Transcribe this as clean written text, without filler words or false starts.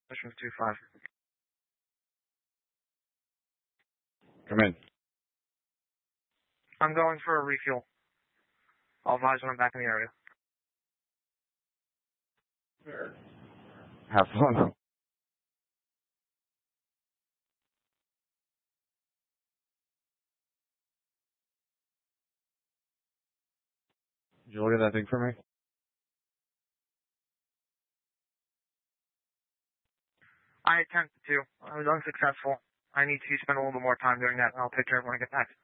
Mission 2-5. Come in. I'm going for a refuel. I'll advise when I'm back in the area. Have fun. Did you look at that thing for me? I attempted to. I was unsuccessful. I need to spend a little bit more time doing that, and I'll take care of it when I get back.